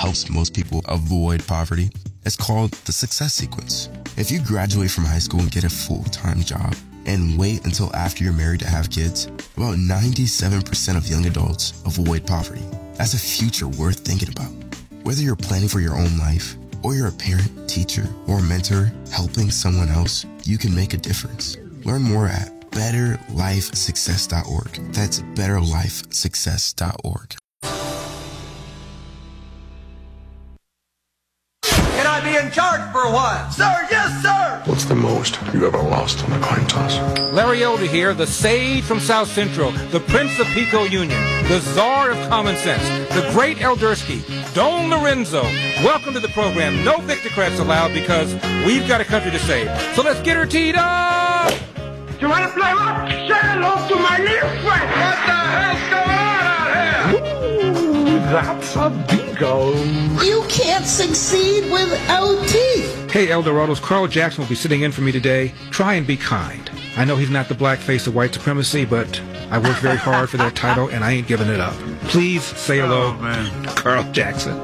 helps most people avoid poverty. It's called the success sequence. If you graduate from high school and get a full-time job and wait until after you're married to have kids, about 97% of young adults avoid poverty. That's a future worth thinking about. Whether you're planning for your own life, or you're a parent, teacher, or mentor helping someone else, you can make a difference. Learn more at betterlifesuccess.org. That's betterlifesuccess.org. Can I be in charge for a while? Sir, yes, sir! What's the most you ever lost on a coin toss? Larry Elder here, the sage from South Central, the Prince of Pico Union, the Czar of Common Sense, the great Eldersky, Don Lorenzo. Welcome to the program. No Victocrats allowed because we've got a country to save. So let's get her teed up! You want to play what? Say hello to my little friend. What the hell's going on out here? Ooh, that's a bingo. You can't succeed without teeth. Hey, Eldorados, Carl Jackson will be sitting in for me today. Try and be kind. I know he's not the black face of white supremacy, but I worked very hard for that title, and I ain't giving it up. Please say hello, Carl Jackson.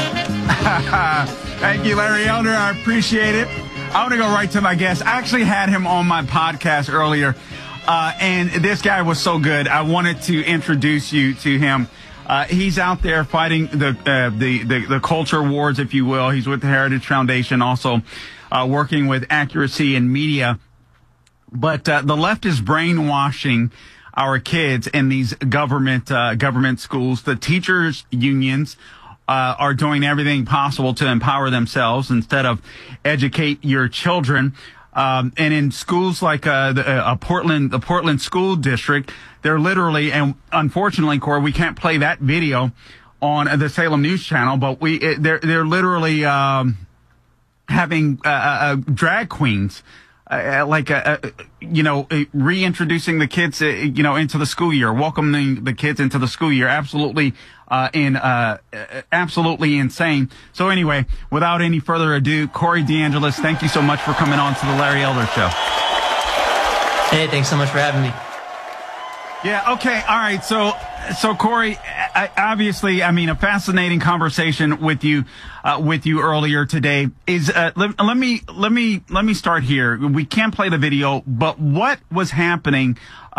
Thank you, Larry Elder. I appreciate it. I want to go right to my guest. I actually had him on my podcast earlier, and this guy was so good. I wanted to introduce you to him. He's out there fighting the culture wars, if you will. He's with the Heritage Foundation, also working with Accuracy in Media. But the left is brainwashing our kids in these government schools. The teachers' unions are doing everything possible to empower themselves instead of educate your children. And in schools like the Portland School District, they're literally, and unfortunately, Corey, we can't play that video on the Salem News Channel, but they're literally having drag queens. Reintroducing the kids, into the school year, welcoming the kids into the school year. Absolutely insane. So anyway, without any further ado, Corey DeAngelis, thank you so much for coming on to the Larry Elder Show. Hey, thanks so much for having me. Yeah. Okay. All right. So Corey, obviously, I mean, a fascinating conversation with you earlier today is, let me start here. We can't play the video, but what was happening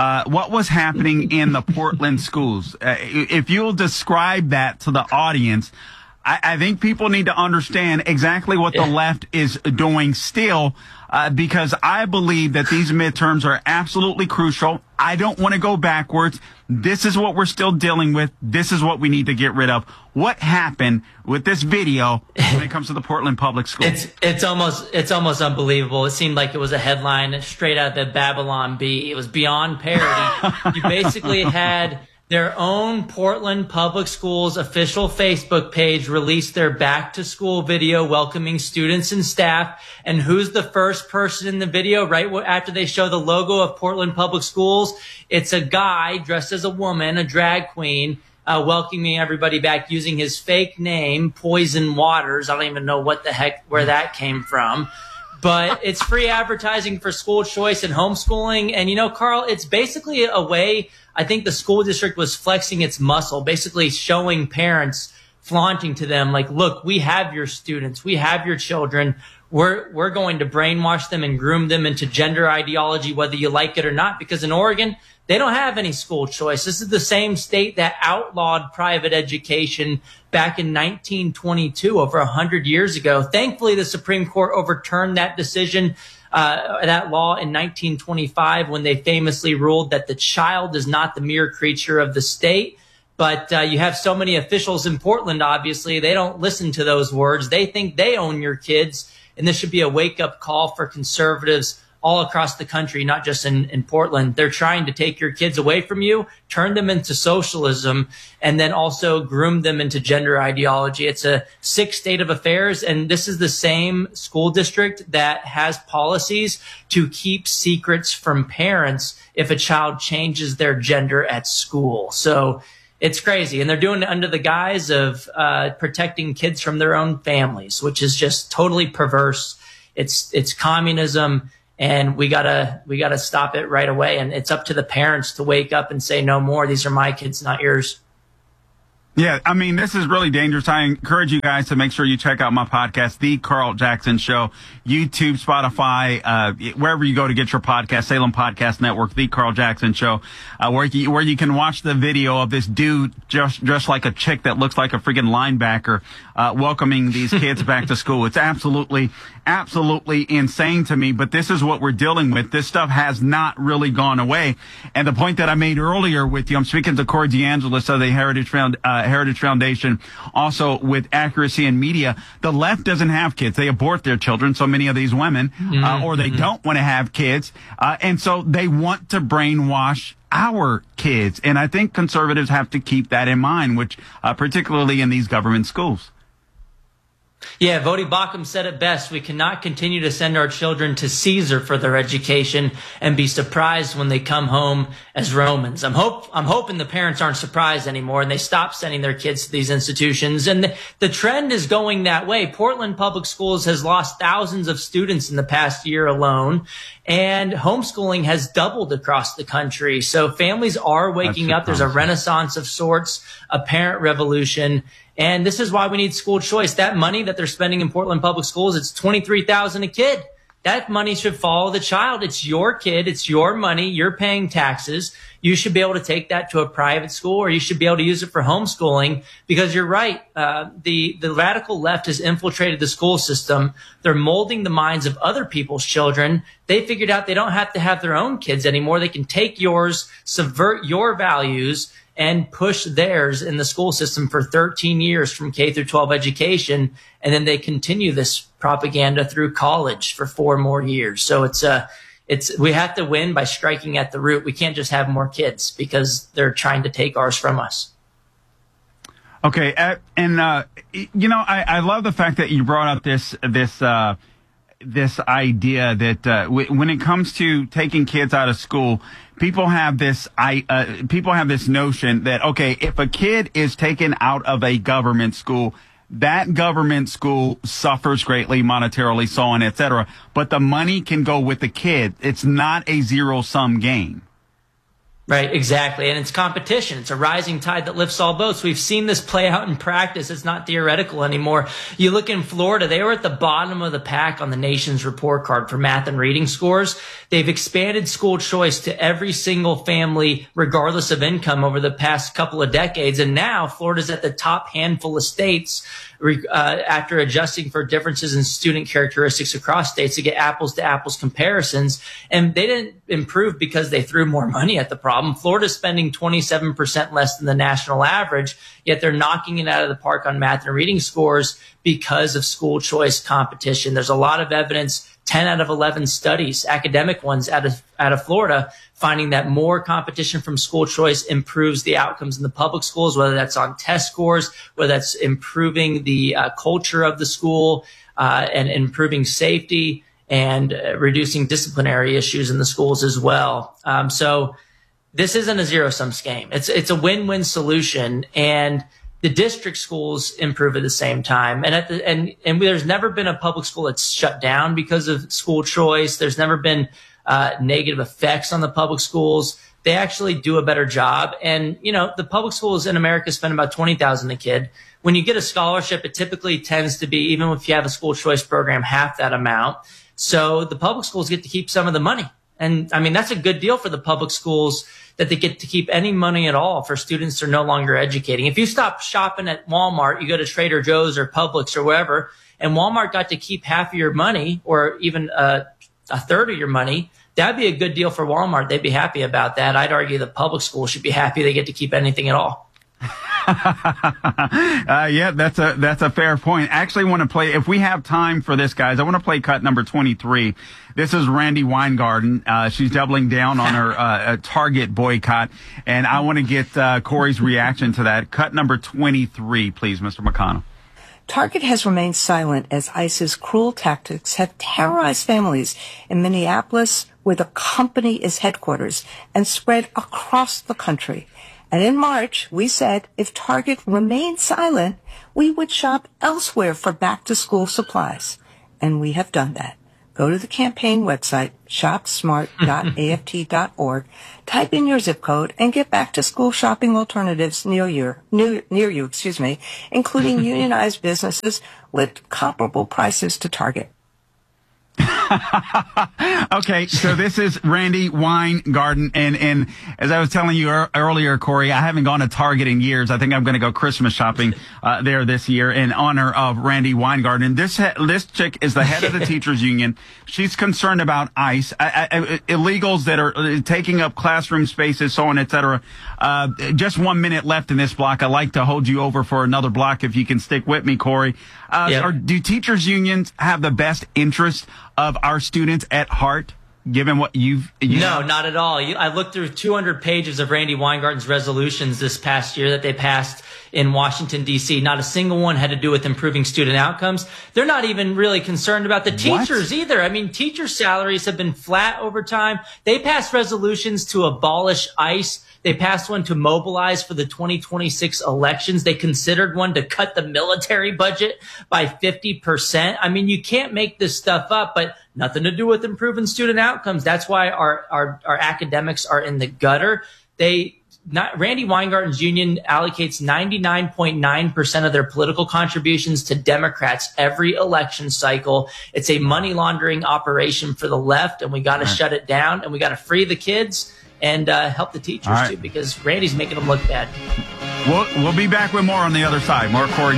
in the Portland schools? If you'll describe that to the audience, I think people need to understand exactly what the left is doing still, because I believe that these midterms are absolutely crucial. I don't want to go backwards. This is what we're still dealing with. This is what we need to get rid of. What happened with this video when it comes to the Portland Public Schools? It's almost unbelievable. It seemed like it was a headline straight out of the Babylon Bee. It was beyond parody. You basically had their own Portland Public Schools official Facebook page released their back to school video welcoming students and staff. And who's the first person in the video right after they show the logo of Portland Public Schools? It's a guy dressed as a woman, a drag queen, welcoming everybody back using his fake name, Poison Waters. I don't even know where that came from. But it's free advertising for school choice and homeschooling. And, Carl, it's basically a way I think the school district was flexing its muscle, basically showing parents, flaunting to them, like, look, we have your students. We have your children. We're going to brainwash them and groom them into gender ideology, whether you like it or not, because in Oregon, they don't have any school choice. This is the same state that outlawed private education back in 1922, over 100 years ago. Thankfully, the Supreme Court overturned that decision, that law in 1925, when they famously ruled that the child is not the mere creature of the state. But you have so many officials in Portland, obviously, they don't listen to those words. They think they own your kids. And this should be a wake-up call for conservatives all across the country, not just in Portland. They're trying to take your kids away from you, turn them into socialism, and then also groom them into gender ideology. It's a sick state of affairs, and this is the same school district that has policies to keep secrets from parents if a child changes their gender at school. So it's crazy, and they're doing it under the guise of protecting kids from their own families, which is just totally perverse. It's communism. And we gotta stop it right away. And it's up to the parents to wake up and say, no more. These are my kids, not yours. Yeah, I mean, this is really dangerous. I encourage you guys to make sure you check out my podcast, The Carl Jackson Show, YouTube, Spotify, wherever you go to get your podcast, Salem Podcast Network, The Carl Jackson Show, where you can watch the video of this dude dressed like a chick that looks like a freaking linebacker, welcoming these kids back to school. It's absolutely insane to me, but this is what we're dealing with. This stuff has not really gone away. And the point that I made earlier with you, I'm speaking to Corey DeAngelis of the Heritage Foundation, also with Accuracy in Media. The left doesn't have kids. They abort their children, so many of these women, or they don't want to have kids. And so they want to brainwash our kids. And I think conservatives have to keep that in mind, which particularly in these government schools. Yeah, Vodi Bakum said it best. We cannot continue to send our children to Caesar for their education and be surprised when they come home as Romans. I'm hoping the parents aren't surprised anymore and they stop sending their kids to these institutions. And the trend is going that way. Portland Public Schools has lost thousands of students in the past year alone, and homeschooling has doubled across the country. So families are waking up. There's a renaissance of sorts, a parent revolution. And this is why we need school choice. That money that they're spending in Portland Public Schools, it's $23,000 a kid. That money should follow the child. It's your kid. It's your money. You're paying taxes. You should be able to take that to a private school, or you should be able to use it for homeschooling, because you're right. The radical left has infiltrated the school system. They're molding the minds of other people's children. They figured out they don't have to have their own kids anymore. They can take yours, subvert your values, and push theirs in the school system for 13 years from K through 12 education. And then they continue this propaganda through college for 4 more years. So we have to win by striking at the root. We can't just have more kids because they're trying to take ours from us. Okay. I love the fact that you brought up this idea that when it comes to taking kids out of school, people have this notion that, okay, if a kid is taken out of a government school, that government school suffers greatly monetarily, so on, etc. But the money can go with the kid. It's not a zero-sum game. Right, exactly. And it's competition. It's a rising tide that lifts all boats. We've seen this play out in practice. It's not theoretical anymore. You look in Florida, they were at the bottom of the pack on the nation's report card for math and reading scores. They've expanded school choice to every single family, regardless of income, over the past couple of decades. And now Florida's at the top handful of states after adjusting for differences in student characteristics across states to get apples to apples comparisons. And they didn't improve because they threw more money at the problem. Florida's spending 27% less than the national average, yet they're knocking it out of the park on math and reading scores because of school choice competition. There's a lot of evidence, 10 out of 11 studies, academic ones out of Florida, finding that more competition from school choice improves the outcomes in the public schools, whether that's on test scores, whether that's improving the culture of the school and improving safety and reducing disciplinary issues in the schools as well. So this isn't a zero-sum game. It's a win-win solution, and the district schools improve at the same time. And there's never been a public school that's shut down because of school choice. There's never been negative effects on the public schools. They actually do a better job. And, the public schools in America spend about $20,000 a kid. When you get a scholarship, it typically tends to be, even if you have a school choice program, half that amount. So the public schools get to keep some of the money. And I mean, that's a good deal for the public schools, that they get to keep any money at all for students they're no longer educating. If you stop shopping at Walmart, you go to Trader Joe's or Publix or wherever, and Walmart got to keep half of your money, or even a third of your money, that'd be a good deal for Walmart. They'd be happy about that. I'd argue the public school should be happy they get to keep anything at all. Yeah, that's a fair point. I actually want to play, if we have time for this, guys, I want to play cut number 23. This is Randi Weingarten. She's doubling down on her Target boycott, and I want to get Corey's reaction to that. Cut number 23, please, Mr. McConnell. Target has remained silent as ICE's cruel tactics have terrorized families in Minneapolis, where the company is headquarters, and spread across the country. And in March, we said if Target remained silent, we would shop elsewhere for back-to-school supplies. And we have done that. Go to the campaign website, shopsmart.aft.org, type in your zip code, and get back to school shopping alternatives near you, including unionized businesses with comparable prices to Target. Okay, so this is Randi Weingarten, and as I was telling you earlier, Corey, I haven't gone to Target in years. I think I'm going to go Christmas shopping there this year in honor of Randi Weingarten. This chick is the head of the teachers union. She's concerned about ICE, illegals that are taking up classroom spaces, so on, etc. Just 1 minute left in this block. I'd like to hold you over for another block if you can stick with me, Corey. Do teachers unions have the best interest of our students at heart, given what you No, know? not at all. I looked through 200 pages of Randi Weingarten's resolutions this past year that they passed in Washington, D.C. Not a single one had to do with improving student outcomes. They're not even really concerned about the teachers either. I mean, teacher salaries have been flat over time. They passed resolutions to abolish ICE. They passed one to mobilize for the 2026 elections. They considered one to cut the military budget by 50%. I mean, you can't make this stuff up, but nothing to do with improving student outcomes. That's why our academics are in the gutter. Randi Weingarten's union allocates 99.9% of their political contributions to Democrats every election cycle. It's a money laundering operation for the left, and we got to shut it down, and we got to free the kids and help the teachers too, because Randy's making them look bad. We'll be back with more on the other side. More Corey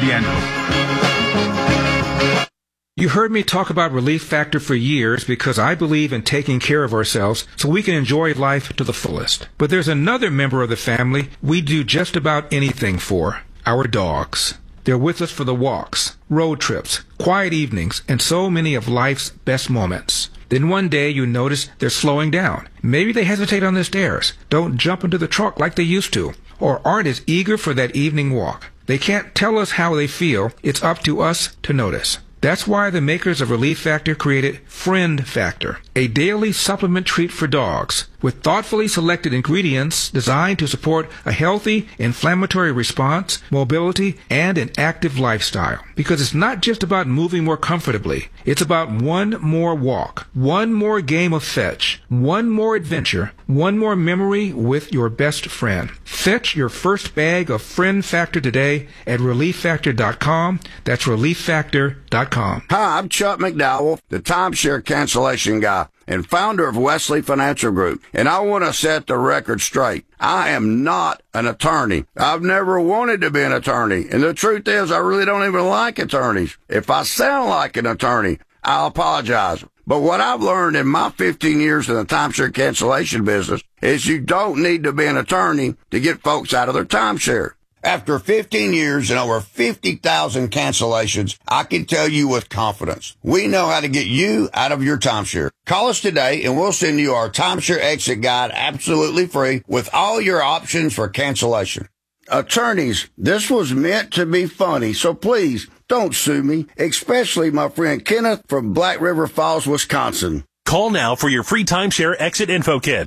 DeAngelo. You heard me talk about Relief Factor for years because I believe in taking care of ourselves so we can enjoy life to the fullest. But there's another member of the family we do just about anything for: our dogs. They're with us for the walks, road trips, quiet evenings, and so many of life's best moments. Then one day you notice they're slowing down. Maybe they hesitate on the stairs, don't jump into the truck like they used to, or aren't as eager for that evening walk. They can't tell us how they feel. It's up to us to notice. That's why the makers of Relief Factor created Friend Factor, a daily supplement treat for dogs with thoughtfully selected ingredients designed to support a healthy inflammatory response, mobility, and an active lifestyle. Because it's not just about moving more comfortably. It's about one more walk, one more game of fetch, one more adventure, one more memory with your best friend. Fetch your first bag of Friend Factor today at ReliefFactor.com. That's ReliefFactor.com. Hi, I'm Chuck McDowell, the timeshare cancellation guy and founder of Wesley Financial Group, and I want to set the record straight. I am not an attorney. I've never wanted to be an attorney, and the truth is I really don't even like attorneys. If I sound like an attorney, I'll apologize. But what I've learned in my 15 years in the timeshare cancellation business is you don't need to be an attorney to get folks out of their timeshare. After 15 years and over 50,000 cancellations, I can tell you with confidence, we know how to get you out of your timeshare. Call us today and we'll send you our timeshare exit guide absolutely free with all your options for cancellation. Attorneys, this was meant to be funny, so please don't sue me, especially my friend Kenneth from Black River Falls, Wisconsin. Call now for your free timeshare exit info kit.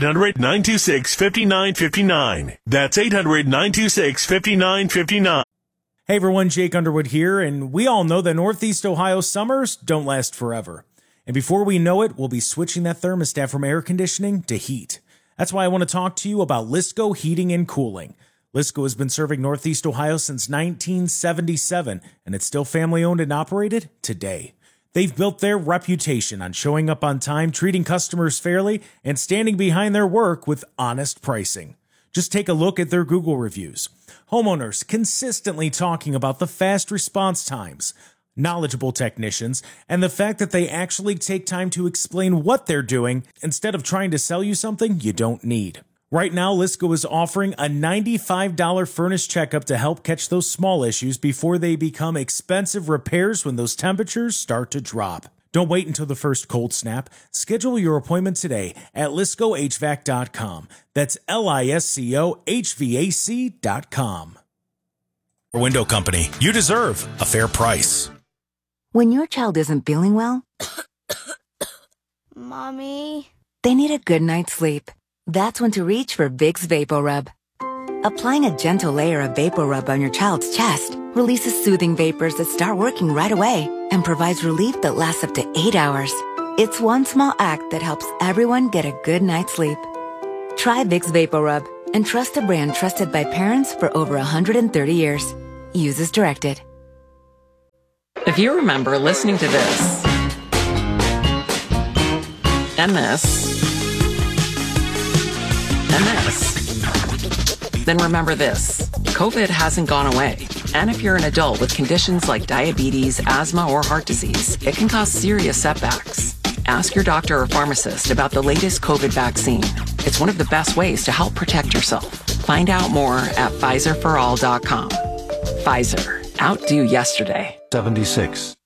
800-926-5959. That's 800-926-5959. Hey everyone, Jake Underwood here, and we all know that Northeast Ohio summers don't last forever. And before we know it, we'll be switching that thermostat from air conditioning to heat. That's why I want to talk to you about Lisco Heating and Cooling. Lisco has been serving Northeast Ohio since 1977, and it's still family-owned and operated today. They've built their reputation on showing up on time, treating customers fairly, and standing behind their work with honest pricing. Just take a look at their Google reviews. Homeowners consistently talking about the fast response times, knowledgeable technicians, and the fact that they actually take time to explain what they're doing instead of trying to sell you something you don't need. Right now, Lisco is offering a $95 furnace checkup to help catch those small issues before they become expensive repairs when those temperatures start to drop. Don't wait until the first cold snap. Schedule your appointment today at LiscoHVAC.com. That's LISCOHVAC.com. Window Company. You deserve a fair price. When your child isn't feeling well, Mommy, they need a good night's sleep. That's when to reach for Vicks VapoRub. Applying a gentle layer of VapoRub on your child's chest releases soothing vapors that start working right away and provides relief that lasts up to 8 hours. It's one small act that helps everyone get a good night's sleep. Try Vicks VapoRub and trust a brand trusted by parents for over 130 years. Use as directed. If you remember listening to this, and this, and this, then remember this. COVID hasn't gone away. And if you're an adult with conditions like diabetes, asthma, or heart disease, it can cause serious setbacks. Ask your doctor or pharmacist about the latest COVID vaccine. It's one of the best ways to help protect yourself. Find out more at PfizerForAll.com. Pfizer. Outdo yesterday. 76.